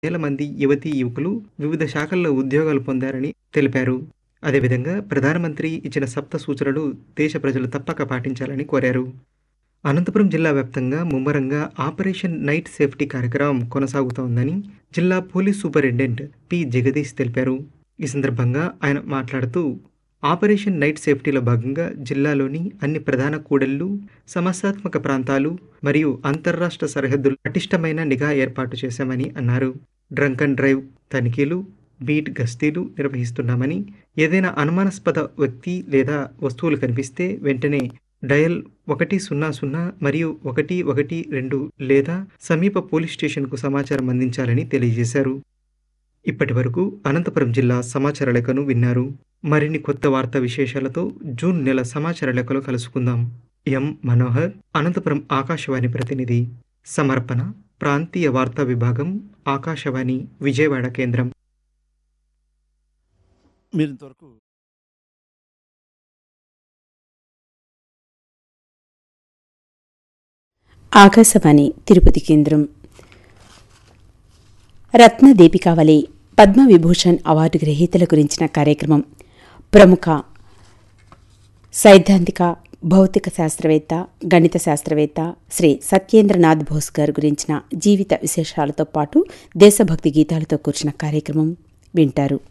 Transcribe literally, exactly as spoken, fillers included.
వేల మంది యువతీ యువకులు వివిధ శాఖల్లో ఉద్యోగాలు పొందారని తెలిపారు. అదేవిధంగా ప్రధానమంత్రి ఇచ్చిన సప్త సూచనలు దేశ ప్రజలు తప్పక పాటించాలని కోరారు. అనంతపురం జిల్లా వ్యాప్తంగా ముమ్మరంగా ఆపరేషన్ నైట్ సేఫ్టీ కార్యక్రమం కొనసాగుతోందని జిల్లా పోలీస్ సూపరింటెండెంట్ పి జగదీష్ తెలిపారు. ఈ సందర్భంగా ఆయన మాట్లాడుతూ ఆపరేషన్ నైట్ సేఫ్టీలో భాగంగా జిల్లాలోని అన్ని ప్రధాన కూడళ్లు, సమస్యాత్మక ప్రాంతాలు మరియు అంతర్రాష్ట్ర సరిహద్దులు పటిష్టమైన నిఘా ఏర్పాటు చేశామని అన్నారు. డ్రంక్ అండ్ డ్రైవ్ తనిఖీలు, బీట్ గస్తీలు నిర్వహిస్తున్నామని, ఏదైనా అనుమానాస్పద వ్యక్తి లేదా వస్తువులు కనిపిస్తే వెంటనే డయల్ ఒకటి సున్నా సున్నా మరియు ఒకటి ఒకటి రెండు లేదా సమీప పోలీస్ స్టేషన్కు సమాచారం అందించాలని తెలియజేశారు. ఇప్పటి వరకు అనంతపురం జిల్లా సమాచార లేఖను విన్నారు. మరిన్ని కొత్త వార్తా విశేషాలతో జూన్ నెల సమాచార లేఖలో కలుసుకుందాం. ఎం మనోహర్, అనంతపురం ఆకాశవాణి ప్రతినిధి. సమర్పణ ప్రాంతీయ వార్తా విభాగం, ఆకాశవాణి విజయవాడ కేంద్రం. మీరింతవరకు ఆకాశవాణి తిరుపతి కేంద్రం. రత్న దీపికావళి పద్మవిభూషణ్ అవార్డు గ్రహీతల గురించిన కార్యక్రమం. ప్రముఖ సైద్ధాంతిక భౌతిక శాస్త్రవేత్త, గణిత శాస్త్రవేత్త శ్రీ సత్యేంద్రనాథ్ బోస్ గారి గురించిన జీవిత విశేషాలతో పాటు దేశభక్తి గీతాలతో కూర్చిన కార్యక్రమం వింటారు.